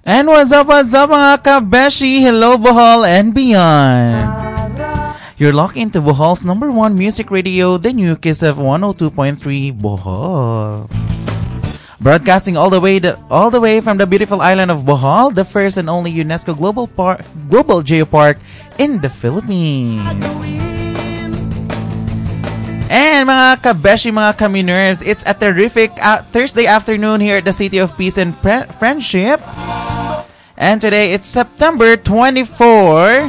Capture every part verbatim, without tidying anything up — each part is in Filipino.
And what's up, what's up mga kabeshi? Hello Bohol and beyond. You're locked into Bohol's number one music radio, the new Kiss F one oh two point three Bohol. Broadcasting all the way the, all the way from the beautiful island of Bohol, the first and only UNESCO Global Park, Global Geopark in the Philippines. And mga kabeshi, mga kami-nerves, it's a terrific uh, Thursday afternoon here at the City of Peace and Pre- Friendship. And today it's September twenty-fourth.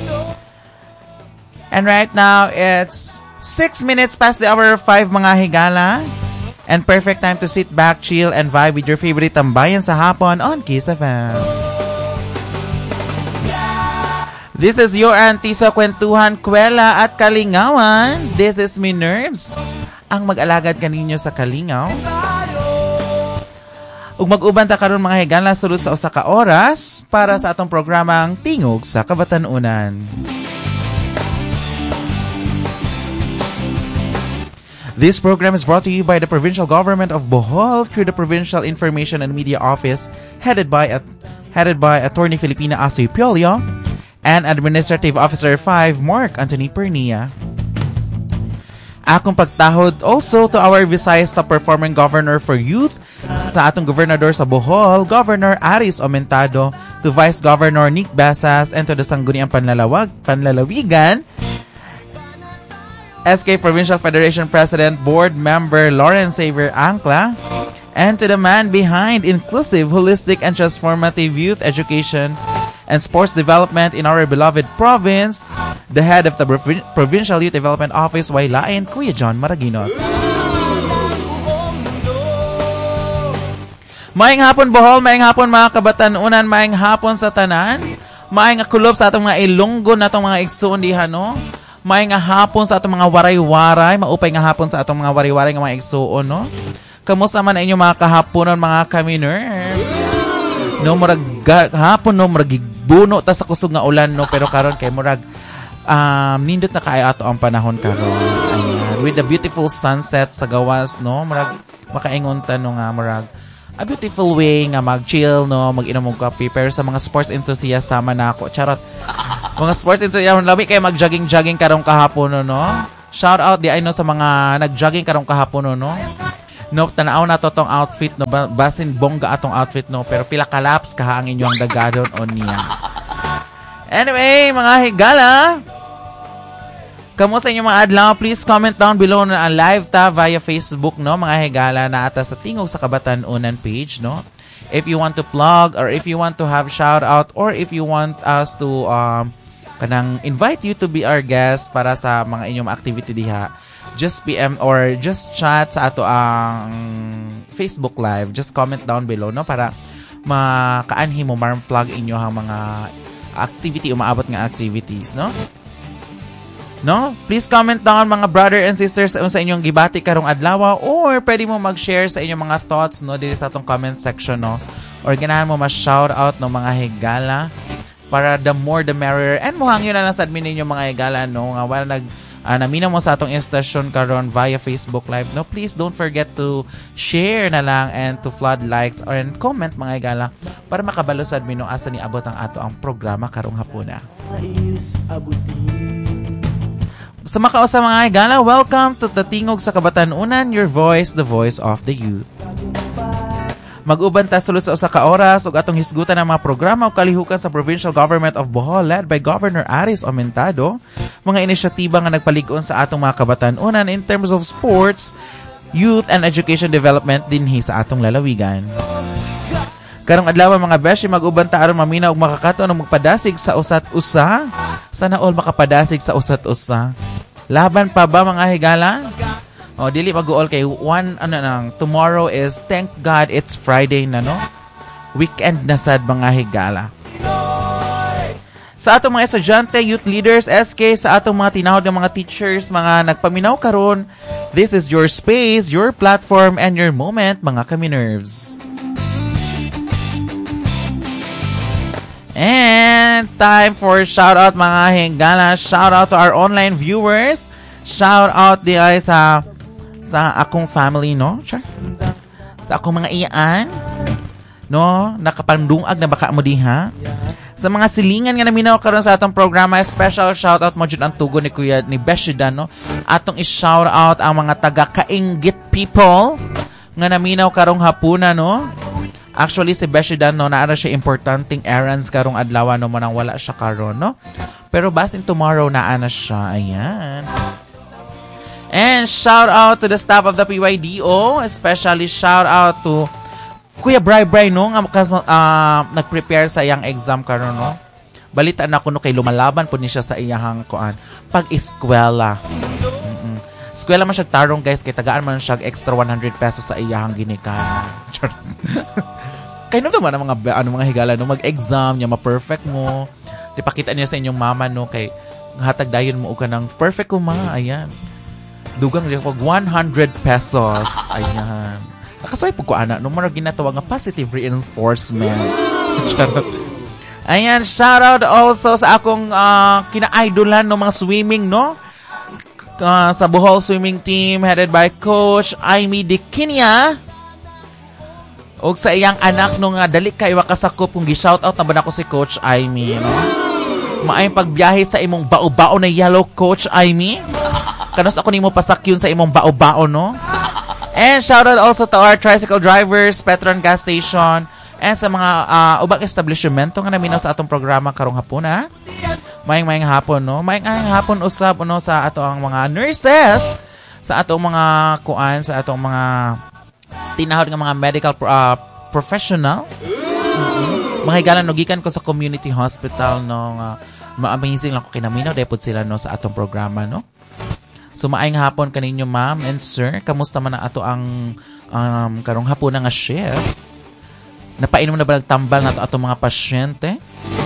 And right now it's six minutes past the hour of five mga higala. And perfect time to sit back, chill, and vibe with your favorite tambayan sa hapon on Kiss F M. This is your auntie sa kwentuhan, kwela at kalingawan. This is me, Nerves, ang mag-alagad kaninyo sa kalingaw. Ug mag-uban ta karon mga higala sulod sa usa ka oras para sa atong programang Tingog sa Kabatanunan. This program is brought to you by the Provincial Government of Bohol through the Provincial Information and Media Office headed by at, headed by Attorney Filipina Asoy Piolio and Administrative Officer five Mark Anthony Pernia. Akong pagtahod also to our Visayas top performing governor for youth sa atong gobernador sa Bohol, Governor Aris Aumentado, to Vice Governor Nick Basas, and to the Sangguniang Panlalawag, Panlalawigan, S K Provincial Federation President Board Member Lawrence Xavier Ancla, and to the man behind inclusive, holistic, and transformative youth education and sports development in our beloved province, the head of the Pro- Provincial Youth Development Office, Waylain, Kuya John Maraguinot. Maayong hapon Bohol, maayong hapon mga kabatanunan, maayong hapon sa tanan, maayong kulob sa atong mga ilunggo na atong mga igsoon diha, no? Maayong hapon sa atong mga waray-waray, maupay nga hapon sa atong mga waray-waray nga mga igsoon, no? Kamusta man inyo mga kahaponon, mga kami-nerves? No, murag hapon, no, murag buno ta sa kusog nga ulan, no, pero karon kay murag um, nindot na kaayo ato ang panahon karon. Ayan, with the beautiful sunset sa gawas, no, murag makaingon ta no nga murag a beautiful way nga mag-chill, no, mag-inom og kape. Pero sa mga sports enthusiast sama na ako. Charot. Mga sports enthusiast, labi kayo mag-jogging-jogging karong kahapon, no? Shout out di ay no sa mga nag-jogging karong kahapon, no? No, tanaw na to tong outfit, no? Basin bongga atong outfit, no? Pero pila kalaps kaha ang inyong dagadon on niya. Anyway, mga higala, kamusta inyo mga adlaw? Please comment down below na ang live ta via Facebook, no? Mga higala na ata sa Tingog sa Kabatanunan page, no? If you want to plug or if you want to have shout out or if you want us to um kanang invite you to be our guest para sa mga inyong activity diha, just P M or just chat sa ato ang Facebook live. Just comment down below, no? Para makaanhi mo mar plug inyo ang mga activity o maabot nga activities, no? No? Please comment down mga brother and sisters sa inyong gibati karong adlaw or pwede mo mag-share sa inyong mga thoughts, no, dito sa atong comment section, no? Or ganahan mo ma-shout out no mga higala para the more the merrier. And mohang yun na lang sa admin ninyo mga higala, no? Nga wala nag uh, namina mo sa atong istasyon karon via Facebook Live, no? Please don't forget to share na lang and to flood likes or and comment mga higala para makabalo sa admin no asa ni abot ang ato ang programa karong hapuna. Sa makao sa mga higala, welcome to the Tingog sa Kabatanunan, your voice, the voice of the youth. Mag-uban ta sulod sa usa ka oras ug atong hisgutan ang mga programa o kalihukan sa Provincial Government of Bohol led by Governor Aris Aumentado, mga inisyatiba nga nagpalig-on sa atong mga kabatanunan in terms of sports, youth, and education development dinhi sa atong lalawigan. Karong adlaw mga beshi, mag-uban ta aron maminaw ug makakato ng magpadasig sa usat-usa. Sana all makapadasig sa usat-usa. Laban pa ba mga higala? O dili mag-uol kay one ano nang tomorrow is thank God it's Friday na, no? Weekend na sad mga higala. Sa atong mga estudyante, youth leaders, S K, sa atong mga tinawag ng mga teachers, mga nagpaminaw karon, this is your space, your platform, and your moment, mga kami-nerves. And time for shout out mga higala. Shout out to our online viewers. Shout out di ay sa sa akong family, no? Sure. Sa akong mga iyaan. no, nakapandungag na baka mo diha. Sa mga silingan nga naminaw karon sa atong programa, special shoutout mo jud ang tugon ni Kuya ni Beshidan, no. Atong i-shoutout ang mga taga Kainggit people nga naminaw karong hapuna, no. Actually si Beshidan, no, naara siya importanteng errands karong adlaw, no, manang wala siya karon, no. Pero basin tomorrow na ana siya. Ayan. And shout out to the staff of the P Y D O, especially shout out to Kuya Bray Bray, no, nga uh, nag-prepare sa iyang exam karon, no. Balita na ko no kay lumalaban po ni siya sa iyang kuan pag-eskwela. Mm-mm. Eskwela man siya tarong, guys, kay tagaan man siya extra one hundred pesos sa iyang ginikan. Kay no naman ang mga ano mga higala, no, mag-exam niya ma-perfect mo. Dipakita niya sa inyong mama, no, kay hatag dayon mo ka ng perfect ko ma. Ayan. Dugang niya ko one hundred pesos. Ayan. Nakasay po ko, anak, nung mga ginatawa nga positive reinforcement. Ayan, shoutout also sa akong uh, kina-idolan ng mga swimming, no? Uh, sa Bohol Swimming Team, headed by Coach Aimee Dikinia. O sa iyang anak, nung uh, dali kayo kasakop, kung gi-shoutout na ba na ko si Coach Aimee, no? Maayong pagbiyahe sa imong bao-bao na yellow, Coach Aimee. Kanos ako nimo pasakyun sa imong bao-bao, no? And shoutout also to our tricycle drivers, Petron Gas Station, and sa mga uh, ubang establishmento nga naminaw sa atong programa karong hapon, ha? Mayang-mayang hapon, no? Mayang-mayang hapon usab, no, sa ato ang mga nurses, sa atong mga kuan, sa atong mga tinahod nga mga medical uh, professional. Mm-hmm. Mga higalan, no, gikan ko sa community hospital, no, uh, ma-amazing lang ko kinaminaw, dahil sila, no, sa atong programa, no? So, maayong hapon kaninyo, ma'am and sir. Kamusta man na ato ang um, karong hapon na nga shift? Napainom na ba nagtambal na ato atong mga pasyente?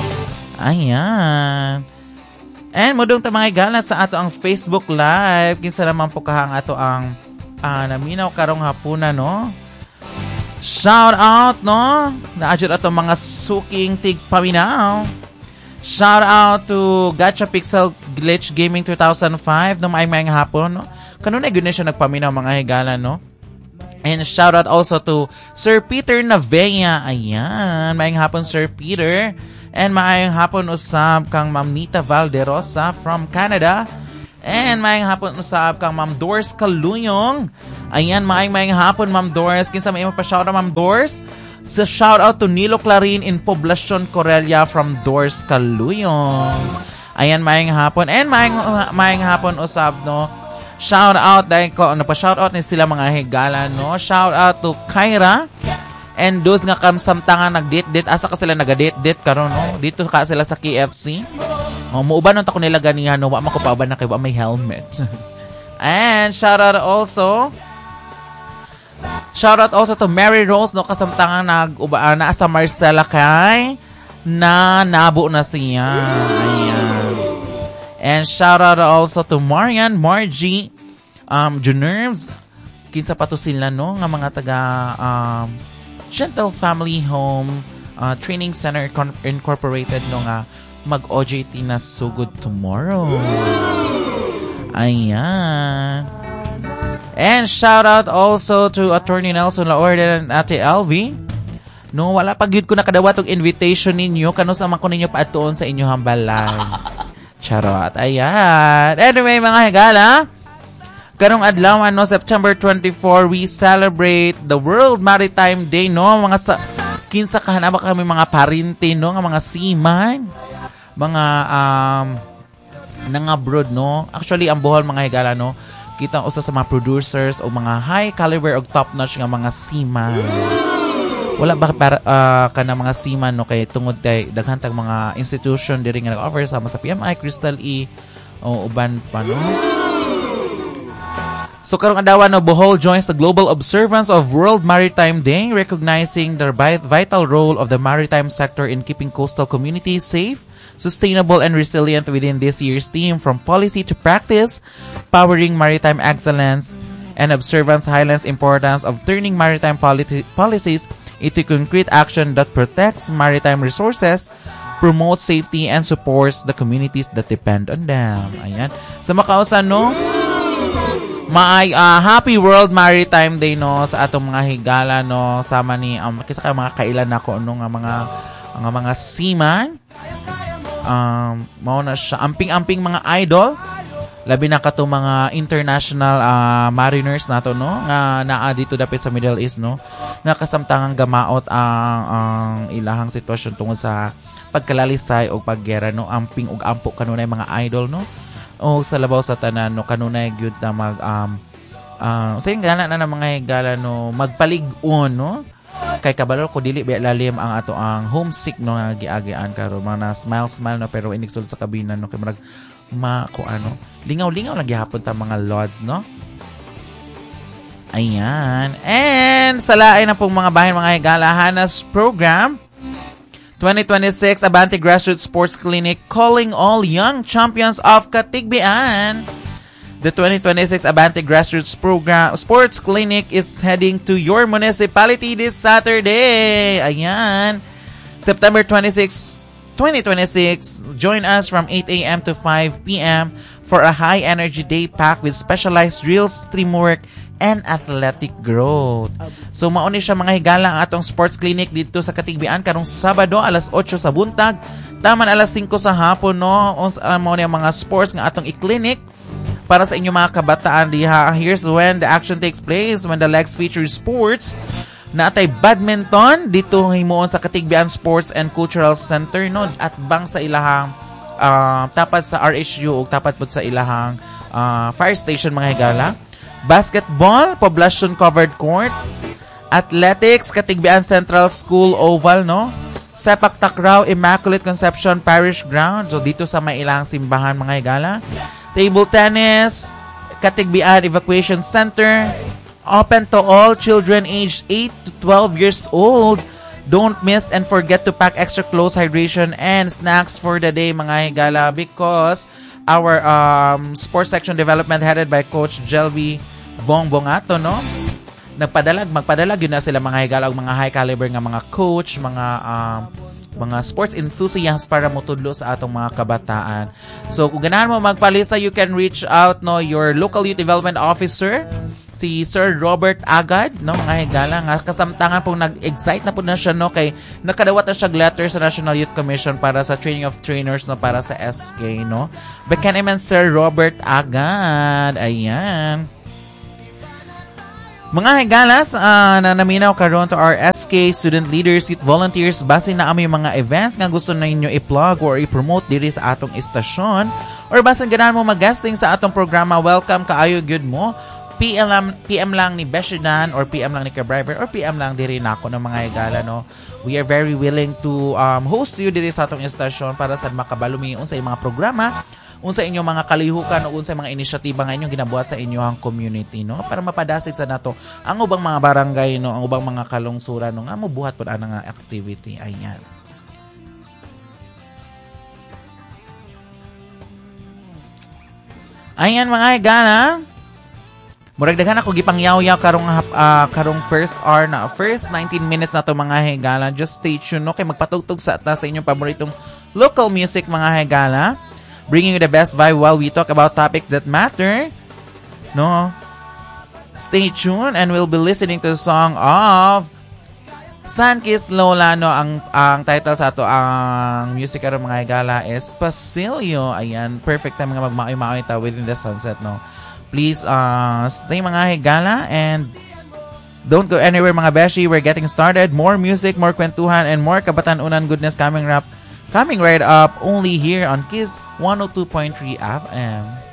Ayan. And mudong ta mga igala sa ato ang Facebook Live. Kinsa naman po kahang ato ang uh, naminaw karong hapon na, no? Shout out, no? Naadjud ato mga suking tigpaminaw. Shout out to Gacha Pixel Glitch Gaming two thousand five no maayong hapon, no. Kanunay gyud na siya nagpaminaw mga higala, no. And shout out also to Sir Peter Navea. Ayan, maayong hapon Sir Peter. And maayong hapon usab kang Ma'am Nita Valderosa from Canada. And maayong hapon usab kang Ma'am Doris Kaluyong. Ayan, maayong maayong hapon Ma'am Doris. Kinsa may pa-shout out Ma'am Doris? So, shout out to Nilo Clarin in Poblacion, Corelia from Doors, Caluyong. Ayan, maayong hapon. And maayong, maayong hapon usab, no? Shout out, dahil ko, ano pa, shout out ni sila mga higala, no? Shout out to Kyra. And those nga kamsamtangan nag-date-date. Asa ka sila nag-date-date karon, no? Dito ka sila sa K F C. O, muuban nun ta ko nila ganihan, no? Wa makupauban na kayo, wa may helmet. And shout out also... Shoutout also to Mary Rose, no, kasamtangan nag-uba na sa Marcela kay na nabo na siya. Ayan. And shoutout also to Marian, Margie, um, Junerves, kinsa pa to sila, no, nga mga taga um, Gentle Family Home uh, Training Center Incorporated, no, nga mag-O J T na sugod tomorrow. Ayan. And shout out also to Attorney Nelson Laorde and Ate Alvi. No, wala pag yun ko nakadawat og invitation ninyo. Kano sa man ko ninyo paatuon sa inyo hambalan. Charot. Ayan. Anyway, mga higala, karong adlaw, no, September twenty-fourth, we celebrate the World Maritime Day, no? Mga sa, kinsa kahanaba kami mga parinti, no? Nga mga seaman. Mga, um, nang-abroad, no? Actually, ang Bohol, mga higala, no? Kita usa sa mga producers o mga high caliber o top-notch nga mga seaman. Wala ba para uh, ka na mga seaman, no, kay tungod kay daghan tag mga institution diri nga nag-offer sama sa P M I, Crystal E o uban pa, no. So karong adlaw, no, Bohol joins the global observance of World Maritime Day, recognizing the vital role of the maritime sector in keeping coastal communities safe, sustainable and resilient within this year's theme, from policy to practice, powering maritime excellence, and observance highlights importance of turning maritime politi- policies into concrete action that protects maritime resources, promotes safety, and supports the communities that depend on them. Ayan. Sa makausan, no? Maay uh, Happy World Maritime Day no sa atong mga higala no sama ni um, kisa kay mga kailan nako no nga mga nga mga seaman. Um mao na siya amping-amping mga idol. Labi na kato mga international uh, mariners nato no nga naa dito dapit sa Middle East no nga kasamtangang gamaot ang ang ilahang sitwasyon tungod sa pagkalalisay o paggera no amping ug ampo kanunay mga idol no o sa labaw sa tanan no kanunay gyud na mag um uh, sa gana na ng mga higala no magpalig-on no kay kabalo ko dili ba lalim ang ato ang homesick no nga giagian karon mga smile smile no pero inigsol sa kabina no kay marag ma ko ano lingaw-lingaw lang gihapon ta mga lords no. Ayan. And sa lain na pong mga bahin mga higala Hana's program twenty twenty-six Abante Grassroots Sports Clinic calling all young champions of Katigbian. The twenty twenty-six Abante Grassroots Program Sports Clinic is heading to your municipality this Saturday. Ayan. September twenty-sixth, twenty twenty-six. Join us from eight a.m. to five p.m. for a high-energy day packed with specialized drills, teamwork, and athletic growth. So, mauni siya mga higala ang atong sports clinic dito sa Katigbian karong Sabado, alas otso sa buntag, taman alas singko sa hapon, no? Uh, mauni ang mga sports nga atong i-clinic para sa inyong mga kabataan diha. Here's when the action takes place, when the legs feature sports. Naatay badminton dito himuon sa Katigbian Sports and Cultural Center no at bang sa ilahang uh, tapat sa R H U o tapat pod sa ilahang uh, fire station mga higala. Basketball, Poblacion Covered Court. Athletics, Katigbian Central School Oval no. Sepak takraw, Immaculate Conception Parish Ground. So dito sa may ilang simbahan mga higala. Table tennis, Katigbian Evacuation Center. Open to all children aged eight to twelve years old. Don't miss and forget to pack extra clothes, hydration, and snacks for the day, mga higala, because our um, sports section development headed by Coach Jelby Vong Bongato, no? Nagpadalag, magpadalag yun na sila mga higala, mga high caliber nga mga coach, mga um, mga sports enthusiasts para motudlo sa atong mga kabataan. So, kung ganahan mo magpalista, you can reach out no your local youth development officer, si Sir Robert Agad, no, mga higala nga kasamtangan pong nag-excite na po na siya no kay nakadawat na siya letter sa National Youth Commission para sa training of trainers no para sa S K no. Bekan naman Sir Robert Agad. Ayan. Mga higalas uh, na naminaw karon to our S K student leaders, youth volunteers, base na aming mga events nga gusto na inyo i-plug or i-promote diri sa atong istasyon or base ganahan mo mag-guesting sa atong programa, welcome kaayo gyud mo. P M lang, P M lang ni Beshidan or P M lang ni Kabriber or P M lang diri nako ng mga higala no. We are very willing to um, host you diri sa atong istasyon para sa makabalumi unsa imong mga programa, unsa inyong mga kalihukan o unsa mga inisyatiba nga inyong ginabuhat sa inyong community no para mapadasig sa nato ang ubang mga barangay no, ang ubang mga kalungsuran no nga mobuhat pud ana nga activity. Ayan. Ayan mga higala. Murag daghan ako gipangyaw-yaw karong uh, karong first hour na first nineteen minutes na to mga higala. Just stay tuned no kay magpatugtog sa ta sa inyong paboritong local music mga higala. Bringing you the best vibe while we talk about topics that matter. No. Stay tuned and we'll be listening to the song of Sunkiss Lola no ang ang title sa ato ang music karong mga higala is Pasilio. Ayan, perfect time nga magmaoy-maoy ta within the sunset no. Please uh, stay mga higala and don't go anywhere mga beshi. We're getting started. More music, more kwentuhan, and more kabatan-unan goodness coming up, coming right up only here on Kiss one oh two point three F M.